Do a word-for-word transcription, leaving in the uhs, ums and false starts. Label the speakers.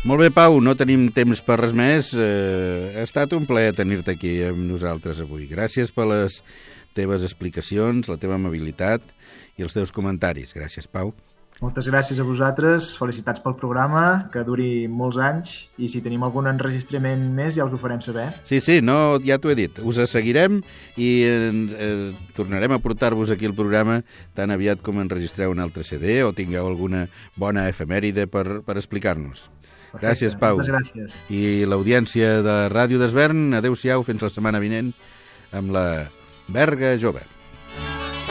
Speaker 1: Molt bé, Pau, no tenim temps per res més. Eh, ha estat un plaer tenir-te aquí amb nosaltres avui. Gràcies per les teves explicacions, la teva amabilitat i els teus comentaris. Gràcies, Pau.
Speaker 2: Moltes gràcies a vosaltres, felicitats pel programa, que duri molts anys, i si tenim algun enregistrament més ja us ho farem saber.
Speaker 1: Sí, sí, no, ja t'ho he dit, us seguirem i eh, tornarem a portar-vos aquí el programa tan aviat com enregistreu un altre C D o tingueu alguna bona efemèride per, per explicar-nos.
Speaker 2: Perfecte,
Speaker 1: gràcies, Pau.
Speaker 2: Moltes gràcies.
Speaker 1: I l'audiència de Ràdio d'Esvern, adeu-siau, fins la setmana vinent amb la Berga Jove.